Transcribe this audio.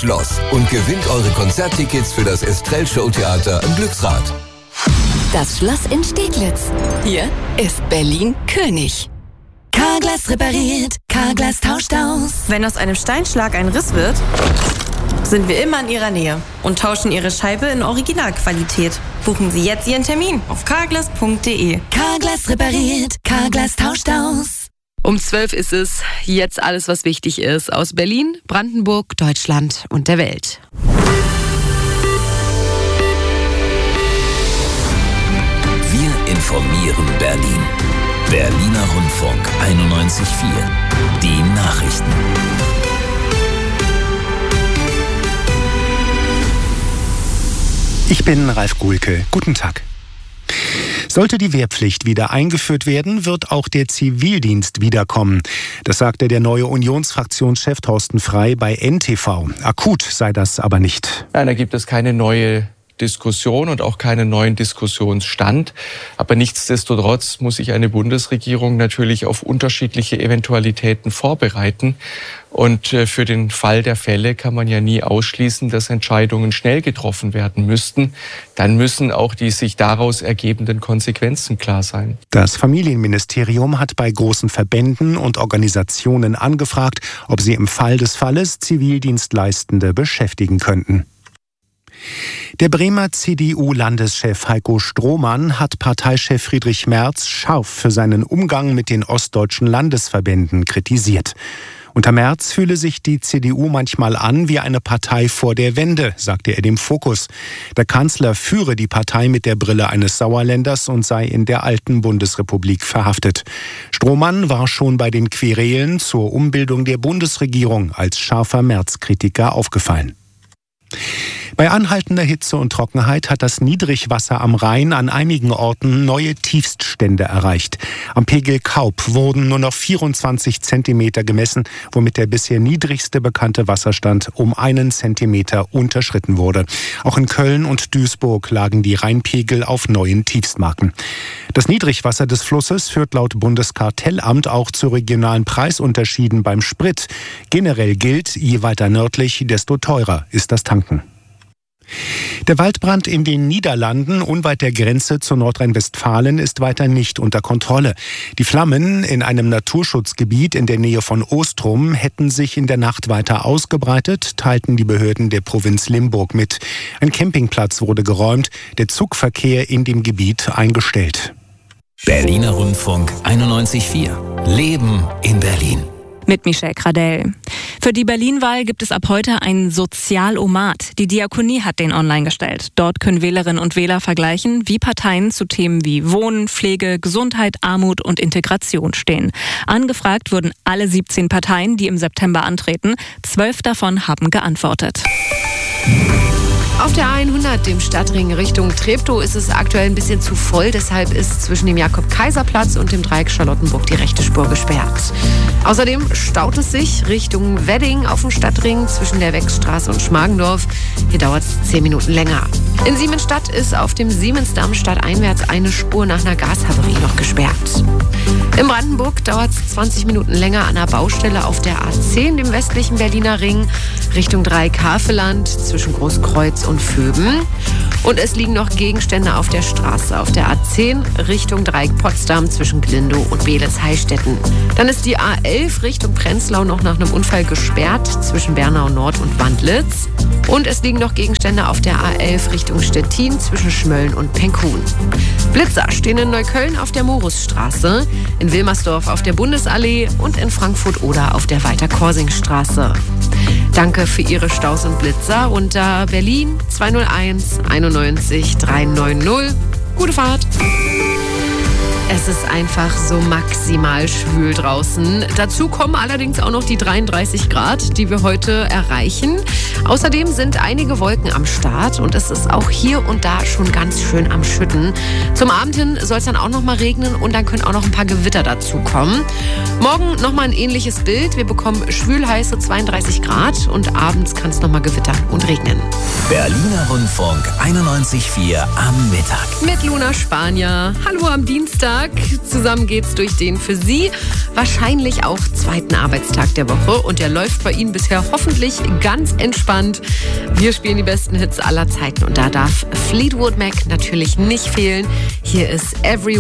Schloss und gewinnt eure Konzerttickets für das Estrell Showtheater im Glücksrad. Das Schloss in Steglitz. Hier ist Berlin König. Carglass repariert, Carglass tauscht aus. Wenn aus einem Steinschlag ein Riss wird, sind wir immer in Ihrer Nähe und tauschen Ihre Scheibe in Originalqualität. Buchen Sie jetzt Ihren Termin auf carglass.de. Carglass repariert, Carglass tauscht aus. Um 12 ist es jetzt alles, was wichtig ist. Aus Berlin, Brandenburg, Deutschland und der Welt. Wir informieren Berlin. Berliner Rundfunk 91.4. Die Nachrichten. Ich bin Ralf Guhlke. Guten Tag. Sollte die Wehrpflicht wieder eingeführt werden, wird auch der Zivildienst wiederkommen. Das sagte der neue Unionsfraktionschef Thorsten Frey bei NTV. Akut sei das aber nicht. Nein, da gibt es keine neue Diskussion und auch keinen neuen Diskussionsstand. Aber nichtsdestotrotz muss sich eine Bundesregierung natürlich auf unterschiedliche Eventualitäten vorbereiten. Und für den Fall der Fälle kann man ja nie ausschließen, dass Entscheidungen schnell getroffen werden müssten. Dann müssen auch die sich daraus ergebenden Konsequenzen klar sein. Das Familienministerium hat bei großen Verbänden und Organisationen angefragt, ob sie im Fall des Falles Zivildienstleistende beschäftigen könnten. Der Bremer CDU-Landeschef Heiko Strohmann hat Parteichef Friedrich Merz scharf für seinen Umgang mit den ostdeutschen Landesverbänden kritisiert. Unter Merz fühle sich die CDU manchmal an wie eine Partei vor der Wende, sagte er dem Fokus. Der Kanzler führe die Partei mit der Brille eines Sauerländers und sei in der alten Bundesrepublik verhaftet. Strohmann war schon bei den Querelen zur Umbildung der Bundesregierung als scharfer Merz-Kritiker aufgefallen. Bei anhaltender Hitze und Trockenheit hat das Niedrigwasser am Rhein an einigen Orten neue Tiefststände erreicht. Am Pegel Kaup wurden nur noch 24 Zentimeter gemessen, womit der bisher niedrigste bekannte Wasserstand um 1 Zentimeter unterschritten wurde. Auch in Köln und Duisburg lagen die Rheinpegel auf neuen Tiefstmarken. Das Niedrigwasser des Flusses führt laut Bundeskartellamt auch zu regionalen Preisunterschieden beim Sprit. Generell gilt, je weiter nördlich, desto teurer ist das Tanken. Der Waldbrand in den Niederlanden unweit der Grenze zu Nordrhein-Westfalen ist weiter nicht unter Kontrolle. Die Flammen in einem Naturschutzgebiet in der Nähe von Ostrum hätten sich in der Nacht weiter ausgebreitet, teilten die Behörden der Provinz Limburg mit. Ein Campingplatz wurde geräumt, der Zugverkehr in dem Gebiet eingestellt. Berliner Rundfunk 91.4. Leben in Berlin. Mit Michelle Gradell. Für die Berlin-Wahl gibt es ab heute einen Sozialomat. Die Diakonie hat den online gestellt. Dort können Wählerinnen und Wähler vergleichen, wie Parteien zu Themen wie Wohnen, Pflege, Gesundheit, Armut und Integration stehen. Angefragt wurden alle 17 Parteien, die im September antreten. 12 davon haben geantwortet. Auf der A100, dem Stadtring Richtung Treptow, ist es aktuell ein bisschen zu voll. Deshalb ist zwischen dem Jakob-Kaiser-Platz und dem Dreieck Charlottenburg die rechte Spur gesperrt. Außerdem staut es sich Richtung Wedding auf dem Stadtring zwischen der Wechsstraße und Schmargendorf. Hier dauert es 10 Minuten länger. In Siemensstadt ist auf dem Siemensdamm stadteinwärts eine Spur nach einer Gashaverie noch gesperrt. In Brandenburg dauert es 20 Minuten länger an der Baustelle auf der A10, dem westlichen Berliner Ring, Richtung Dreieck Havelland zwischen Großkreuz und Vöben. Und es liegen noch Gegenstände auf der Straße, auf der A10 Richtung Dreieck Potsdam zwischen Glindow und Beelitz-Heilstätten. Dann ist die A11 Richtung Prenzlau noch nach einem Unfall gesperrt zwischen Bernau Nord und Wandlitz. Und es liegen noch Gegenstände auf der A11 Richtung Stettin zwischen Schmölln und Penkhuhn. Blitzer stehen in Neukölln auf der Morusstraße, in Wilmersdorf auf der Bundesallee und in Frankfurt-Oder auf der Walter-Korsing-Straße. Danke für Ihre Staus und Blitzer unter Berlin 201 91 390. Gute Fahrt! Es ist einfach so maximal schwül draußen. Dazu kommen allerdings auch noch die 33 Grad, die wir heute erreichen. Außerdem sind einige Wolken am Start und es ist auch hier und da schon ganz schön am Schütten. Zum Abend hin soll es dann auch noch mal regnen und dann können auch noch ein paar Gewitter dazukommen. Morgen noch mal ein ähnliches Bild. Wir bekommen schwülheiße 32 Grad und abends kann es noch mal gewittern und regnen. Berliner Rundfunk 91.4 am Mittag. Mit Luna Spanier. Hallo am Dienstag. Dienstag. Zusammen geht's durch den für Sie wahrscheinlich auch zweiten Arbeitstag der Woche. Und der läuft bei Ihnen bisher hoffentlich ganz entspannt. Wir spielen die besten Hits aller Zeiten. Und da darf Fleetwood Mac natürlich nicht fehlen. Hier ist Every